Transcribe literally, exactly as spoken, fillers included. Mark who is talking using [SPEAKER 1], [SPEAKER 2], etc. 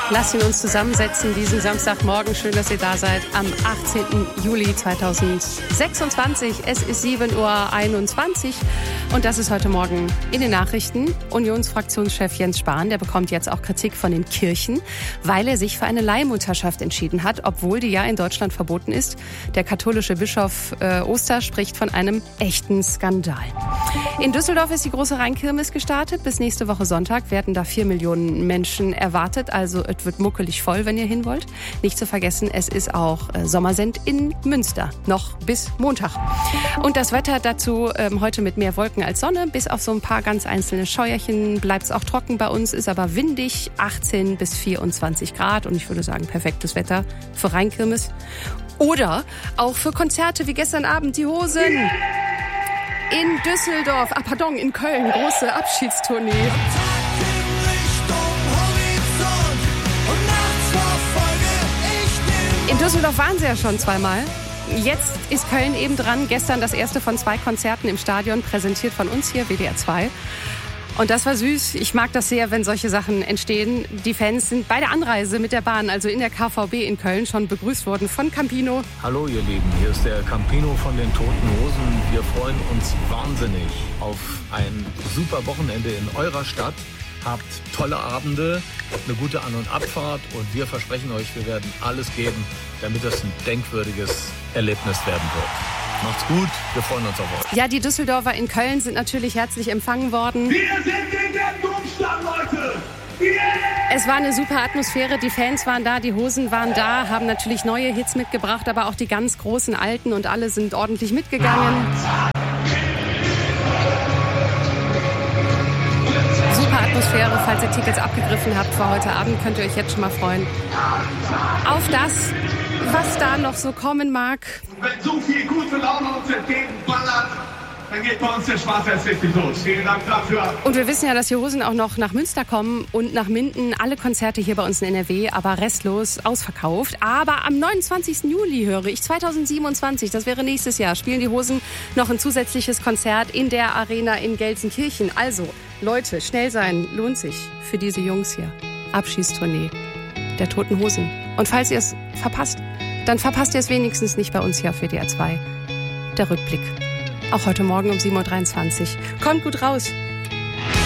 [SPEAKER 1] Lasst ihn uns zusammensetzen diesen Samstagmorgen. Schön, dass ihr da seid. Am achtzehnten Juli zweitausendsechsundzwanzig. Es ist sieben Uhr einundzwanzig. Und das ist heute Morgen in den Nachrichten. Unionsfraktionschef Jens Spahn, der bekommt jetzt auch Kritik von den Kirchen, weil er sich für eine Leihmutterschaft entschieden hat, obwohl die ja in Deutschland verboten ist. Der katholische Bischof äh, Oster spricht von einem echten Skandal. In Düsseldorf ist die große Rheinkirmes gestartet. Bis nächste Woche Sonntag werden da vier Millionen Menschen erwartet. Also es wird muckelig voll, wenn ihr hin wollt. Nicht zu vergessen, es ist auch äh, Sommersend in Münster. Noch bis Montag. Und das Wetter dazu ähm, heute mit mehr Wolken als Sonne. Bis auf so ein paar ganz einzelne Scheuerchen bleibt es auch trocken bei uns. Ist aber windig. achtzehn bis vierundzwanzig Grad. Und ich würde sagen, perfektes Wetter für Rheinkirmes. Oder auch für Konzerte wie gestern Abend die Hosen. In Düsseldorf, ah pardon, in Köln, große Abschiedstournee. In Düsseldorf waren sie ja schon zweimal. Jetzt ist Köln eben dran. Gestern das erste von zwei Konzerten im Stadion, präsentiert von uns hier, W D R zwei. Und das war süß. Ich mag das sehr, wenn solche Sachen entstehen. Die Fans sind bei der Anreise mit der Bahn, also in der K V B in Köln, schon begrüßt worden von Campino.
[SPEAKER 2] Hallo ihr Lieben, hier ist der Campino von den Toten Hosen. Wir freuen uns wahnsinnig auf ein super Wochenende in eurer Stadt. Habt tolle Abende, eine gute An- und Abfahrt und wir versprechen euch, wir werden alles geben, damit das ein denkwürdiges Erlebnis werden wird. Macht's gut, wir freuen uns auf euch.
[SPEAKER 1] Ja, die Düsseldorfer in Köln sind natürlich herzlich empfangen worden.
[SPEAKER 3] Wir sind in der Domstadt, Leute! Yeah!
[SPEAKER 1] Es war eine super Atmosphäre, die Fans waren da, die Hosen waren da, haben natürlich neue Hits mitgebracht, aber auch die ganz großen alten und alle sind ordentlich mitgegangen. Super Atmosphäre, falls ihr Tickets abgegriffen habt für heute Abend, könnt ihr euch jetzt schon mal freuen auf das, was da noch so kommen mag.
[SPEAKER 3] Wenn so viel gute Laune uns entgegenballert, dann geht bei uns der Spaß erst richtig los. Vielen Dank dafür.
[SPEAKER 1] Und wir wissen ja, dass die Hosen auch noch nach Münster kommen und nach Minden. Alle Konzerte hier bei uns in N R W, aber restlos ausverkauft. Aber am neunundzwanzigsten Juli höre ich, zweitausendsiebenundzwanzig, das wäre nächstes Jahr, spielen die Hosen noch ein zusätzliches Konzert in der Arena in Gelsenkirchen. Also, Leute, schnell sein, lohnt sich für diese Jungs hier. Abschiedstournee der Toten Hosen. Und falls ihr es verpasst, dann verpasst ihr es wenigstens nicht bei uns hier auf W D R zwei. Der Rückblick. Auch heute Morgen um sieben Uhr dreiundzwanzig. Kommt gut raus.